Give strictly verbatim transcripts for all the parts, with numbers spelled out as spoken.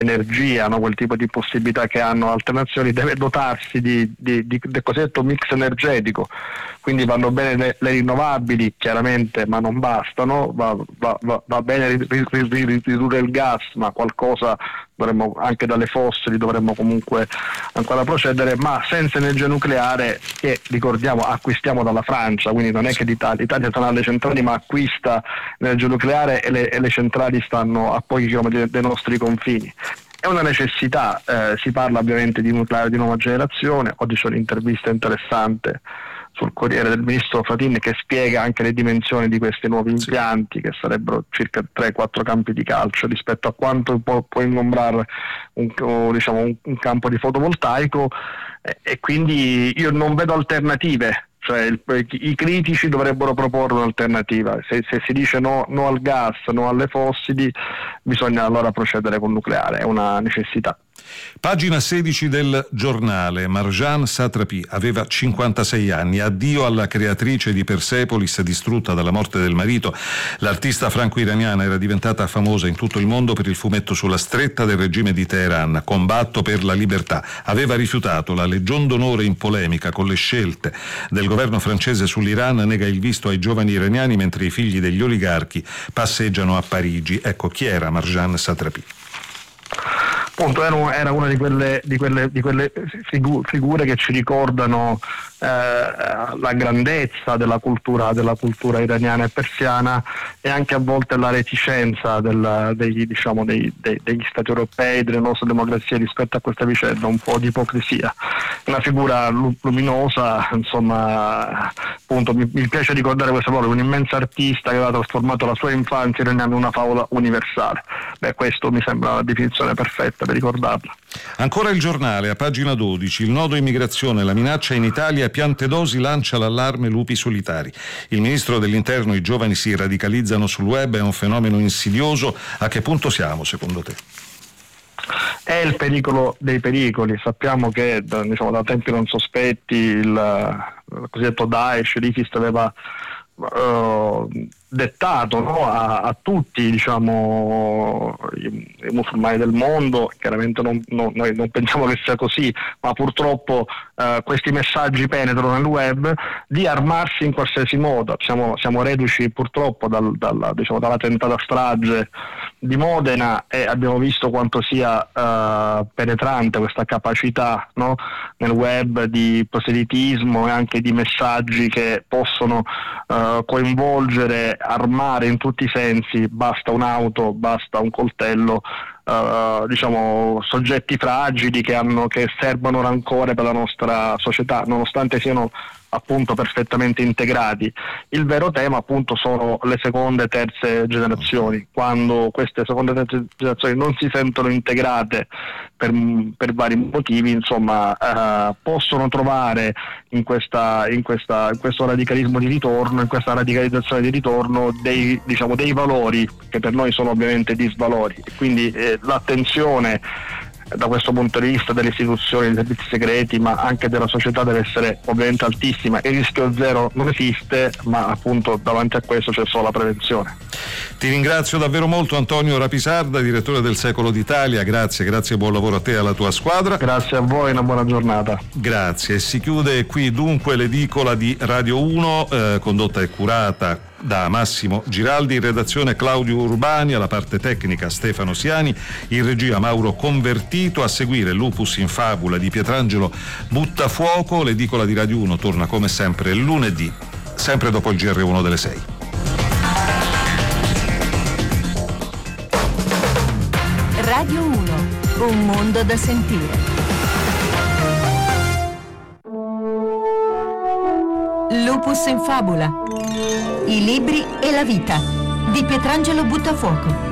energia, no? Quel tipo di possibilità che hanno altre nazioni, deve dotarsi di, di, di, del cosiddetto mix energetico. Quindi vanno bene le, le rinnovabili chiaramente, ma non bastano, va, va, va, va bene ridurre il gas, ma qualcosa dovremmo, anche dalle fossili dovremmo comunque ancora procedere, ma senza energia nucleare, che ricordiamo acquistiamo dalla Francia, quindi non è che l'Italia, l'Italia sta alle centrali ma acquista energia nucleare e le, e le centrali stanno a pochi chilometri dai nostri confini. È una necessità, eh, si parla ovviamente di nucleare di nuova generazione. Oggi c'è un'intervista interessante sul Corriere del ministro Fratin che spiega anche le dimensioni di questi nuovi impianti, sì, che sarebbero circa tre quattro campi di calcio rispetto a quanto può, può ingombrare un, diciamo, un, un campo di fotovoltaico, e, e quindi io non vedo alternative. Cioè il, i critici dovrebbero proporre un'alternativa. Se, se si dice no, no al gas, no alle fossili, bisogna allora procedere con il nucleare, è una necessità. Pagina sedici del Giornale. Marjane Satrapi aveva cinquantasei anni. Addio alla creatrice di Persepolis, distrutta dalla morte del marito. L'artista franco-iraniana era diventata famosa in tutto il mondo per il fumetto sulla stretta del regime di Teheran, Combatto per la libertà. Aveva rifiutato la Legion d'onore in polemica con le scelte del governo francese sull'Iran, nega il visto ai giovani iraniani mentre i figli degli oligarchi passeggiano a Parigi. Ecco chi era Marjane Satrapi. Appunto, era una di quelle, di quelle, di quelle figure che ci ricordano eh, la grandezza della cultura, della cultura iraniana e persiana, e anche a volte la reticenza del, dei, diciamo, dei, dei, degli stati europei, delle nostre democrazie rispetto a questa vicenda, un po' di ipocrisia. Una figura luminosa, insomma, appunto mi, mi piace ricordare questa parola, un immenso artista che aveva trasformato la sua infanzia iraniana in una favola universale. Beh, questo mi sembra la definizione perfetta per ricordarla. Ancora il Giornale, a pagina dodici, il nodo immigrazione, la minaccia in Italia, Piantedosi lancia l'allarme lupi solitari. Il ministro dell'Interno, i giovani si radicalizzano sul web, è un fenomeno insidioso. A che punto siamo secondo te? È il pericolo dei pericoli. Sappiamo che diciamo, da tempi non sospetti il, il cosiddetto Daesh, l'ISIS aveva uh, dettato no, a, a tutti diciamo, i, i musulmani del mondo. Chiaramente non, non, noi non pensiamo che sia così, ma purtroppo uh, questi messaggi penetrano nel web, di armarsi in qualsiasi modo. Siamo, siamo reduci purtroppo dal, dalla, diciamo, dalla tentata strage di Modena, e abbiamo visto quanto sia uh, penetrante questa capacità no, nel web di proselitismo e anche di messaggi che possono uh, coinvolgere, armare in tutti i sensi. Basta un'auto, basta un coltello, uh, diciamo soggetti fragili che hanno che servono rancore per la nostra società, nonostante siano appunto perfettamente integrati. Il vero tema appunto sono le seconde e terze generazioni. Quando queste seconde e terze generazioni non si sentono integrate per, per vari motivi, insomma eh, possono trovare in questa in questa in questo radicalismo di ritorno, in questa radicalizzazione di ritorno dei diciamo dei valori che per noi sono ovviamente disvalori. Quindi eh, l'attenzione da questo punto di vista delle istituzioni, dei servizi segreti, ma anche della società deve essere ovviamente altissima. Il rischio zero non esiste, ma appunto davanti a questo c'è solo la prevenzione. Ti ringrazio davvero molto Antonio Rapisarda, direttore del Secolo d'Italia. Grazie, grazie e buon lavoro a te e alla tua squadra. Grazie a voi, una buona giornata. Grazie. Si chiude qui dunque l'edicola di Radio uno, eh, condotta e curata da Massimo Giraldi, in redazione Claudio Urbani, alla parte tecnica Stefano Siani, in regia Mauro Convertito. A seguire Lupus in Fabula di Pietrangelo Buttafuoco. L'edicola di Radio uno torna come sempre lunedì, sempre dopo il G R uno delle sei. Radio uno, un mondo da sentire. Lupus in Fabula, i libri e la vita di Pietrangelo Buttafuoco.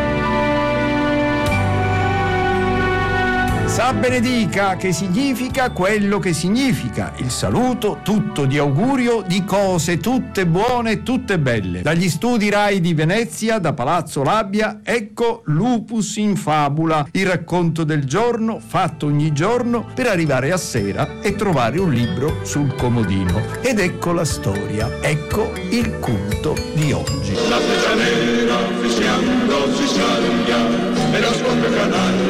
Sa benedica, che significa quello che significa. Il saluto tutto di augurio di cose tutte buone e tutte belle. Dagli studi Rai di Venezia, da Palazzo Labbia, ecco Lupus in Fabula, il racconto del giorno fatto ogni giorno per arrivare a sera e trovare un libro sul comodino. Ed ecco la storia, ecco il culto di oggi. La freccia nera fischiando si salvia e nasconde canale.